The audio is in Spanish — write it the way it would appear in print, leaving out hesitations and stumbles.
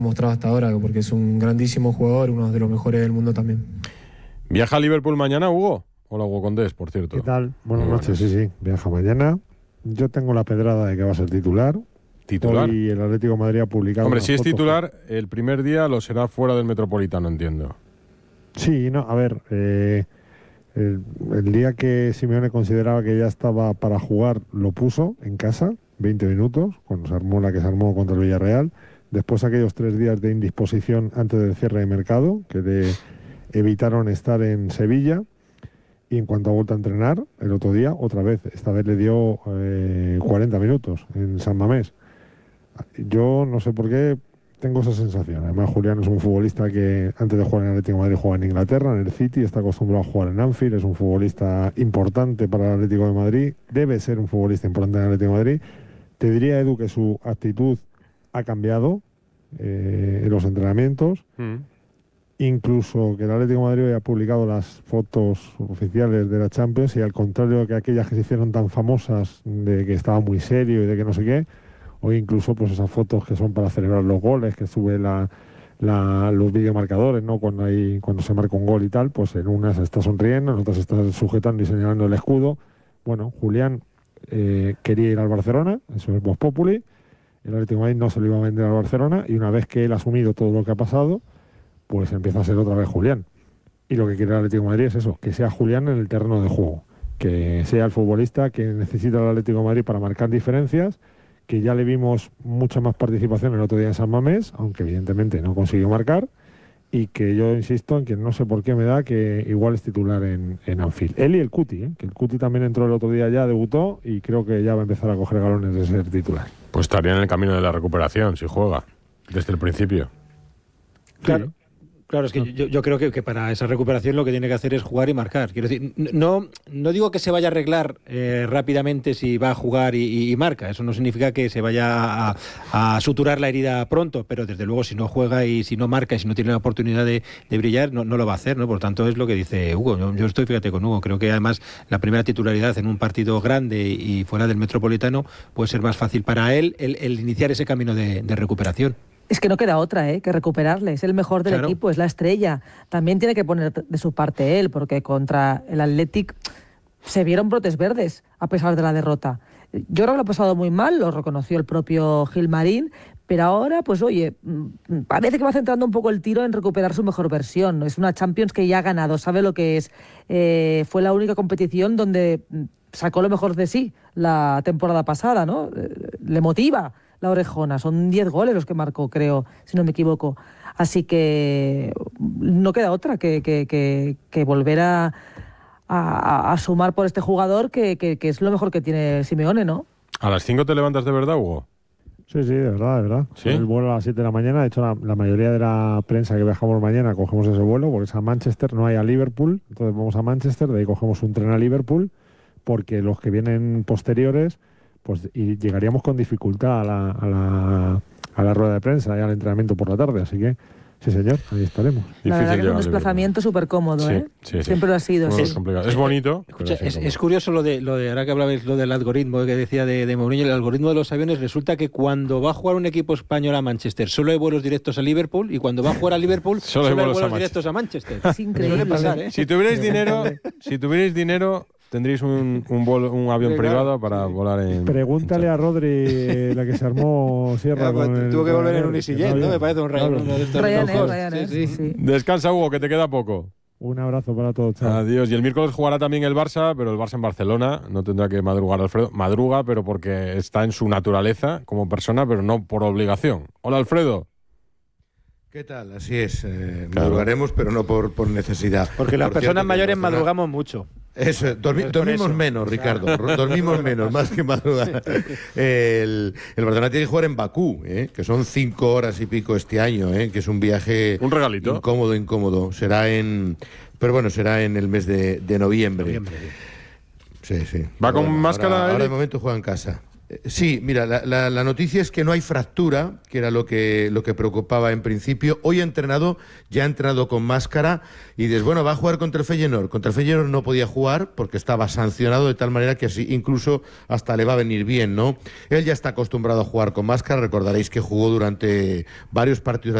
mostrado hasta ahora, porque es un grandísimo jugador, uno de los mejores del mundo también. ¿Viaja a Liverpool mañana, Hugo? Hola, Hugo Condés, por cierto. ¿Qué tal? Buenas noches, sí, viaja mañana. Yo tengo la pedrada de que va a ser titular. ¿Titular? Hoy el Atlético de Madrid ha publicado... Hombre, si es fotos. titular, el primer día lo será fuera del Metropolitano, entiendo. Sí, no, a ver, el día que Simeone consideraba que ya estaba para jugar, lo puso en casa, 20 minutos, cuando se armó la que se armó contra el Villarreal. Después aquellos 3 días de indisposición antes del cierre de mercado, que le evitaron estar en Sevilla. Y en cuanto ha vuelto a entrenar, el otro día, otra vez, esta vez le dio 40 minutos en San Mamés. Yo no sé por qué tengo esa sensación. Además, Julián es un futbolista que antes de jugar en el Atlético de Madrid juega en Inglaterra, en el City, está acostumbrado a jugar en Anfield, es un futbolista importante para el Atlético de Madrid, debe ser un futbolista importante en el Atlético de Madrid. Te diría, Edu, que su actitud ha cambiado en los entrenamientos. Incluso que el Atlético de Madrid ha publicado las fotos oficiales de la Champions y al contrario que aquellas que se hicieron tan famosas de que estaba muy serio y de que no sé qué, hoy incluso pues esas fotos que son para celebrar los goles, que sube los videomarcadores, ¿no? Cuando se marca un gol y tal, pues en unas está sonriendo, en otras está sujetando y señalando el escudo. Bueno, Julián quería ir al Barcelona, eso es Vox Populi, el Atlético de Madrid no se lo iba a vender al Barcelona y una vez que él ha asumido todo lo que ha pasado, pues empieza a ser otra vez Julián. Y lo que quiere el Atlético de Madrid es eso, que sea Julián en el terreno de juego, que sea el futbolista que necesita el Atlético de Madrid para marcar diferencias, que ya le vimos mucha más participación el otro día en San Mamés, aunque evidentemente no consiguió marcar, y que yo insisto en que no sé por qué me da que igual es titular en Anfield. Él y el Cuti, que el Cuti también entró el otro día, ya debutó, y creo que ya va a empezar a coger galones de ser titular. Pues estaría en el camino de la recuperación, si juega, desde el principio. Claro. Sí. Claro, es que yo creo que para esa recuperación lo que tiene que hacer es jugar y marcar. Quiero decir, no digo que se vaya a arreglar rápidamente si va a jugar y marca. Eso no significa que se vaya a suturar la herida pronto, pero desde luego si no juega y si no marca y si no tiene la oportunidad de brillar, no lo va a hacer, ¿no? Por tanto, es lo que dice Hugo. Yo estoy, fíjate, con Hugo. Creo que además la primera titularidad en un partido grande y fuera del Metropolitano puede ser más fácil para él el iniciar ese camino de recuperación. Es que no queda otra, que recuperarle. Es el mejor del equipo, es la estrella. También tiene que poner de su parte él, porque contra el Athletic se vieron brotes verdes a pesar de la derrota. Yo creo que lo ha pasado muy mal, lo reconoció el propio Gilmarín, pero ahora, pues oye, parece que va centrando un poco el tiro en recuperar su mejor versión. Es una Champions que ya ha ganado, sabe lo que es. Fue la única competición donde sacó lo mejor de sí la temporada pasada, ¿no? Le motiva la orejona, son 10 goles los que marcó, creo, si no me equivoco. Así que no queda otra que volver a sumar por este jugador que es lo mejor que tiene Simeone, ¿no? ¿A las 5 te levantas de verdad, Hugo? Sí, de verdad. ¿Sí? El vuelo a las 7 de la mañana, de hecho la mayoría de la prensa que viajamos mañana cogemos ese vuelo, porque es a Manchester, no hay a Liverpool, entonces vamos a Manchester, de ahí cogemos un tren a Liverpool, porque los que vienen posteriores, pues y llegaríamos con dificultad a la rueda de prensa y al entrenamiento por la tarde, así que sí señor, ahí estaremos. La verdad que es un desplazamiento súper cómodo, Sí. Siempre lo ha sido. Es complicado. Es bonito. Escucha, es curioso lo de ahora que hablabais lo del algoritmo que decía de Mourinho, el algoritmo de los aviones. Resulta que cuando va a jugar un equipo español a Manchester solo hay vuelos directos a Liverpool, y cuando va a jugar a Liverpool solo hay vuelos directos a Manchester. Es increíble. Pasar, Si tuvierais dinero, tendréis un avión privado para volar en... Pregúntale a Rodri la que se armó Sierra pues, con tuvo que volver en un EasyJet, ¿no? Me parece un Ryanair, sí. Descansa, Hugo, que te queda poco. Un abrazo para todos. Chao. Adiós. Y el miércoles jugará también el Barça, pero el Barça en Barcelona. No tendrá que madrugar Alfredo. Madruga, pero porque está en su naturaleza como persona, pero no por obligación. Hola, Alfredo. ¿Qué tal? Así es. Madrugaremos, pero no por necesidad. Porque las personas mayores madrugamos mucho. Eso, dormimos menos, Ricardo. Dormimos menos, más que madrugar. El Barcelona tiene que jugar en Bakú, que son 5 horas y pico este año, que es un viaje... Un regalito. Incómodo. Será en el mes de noviembre. Sí. ¿Va con máscara? Ahora de momento juega en casa. Sí, mira, la noticia es que no hay fractura, que era lo que preocupaba en principio. Hoy ya ha entrenado con máscara y dices, bueno, va a jugar contra el Feyenoord. Contra el Feyenoord no podía jugar porque estaba sancionado, de tal manera que así incluso hasta le va a venir bien, ¿no? Él ya está acostumbrado a jugar con máscara. Recordaréis que jugó durante varios partidos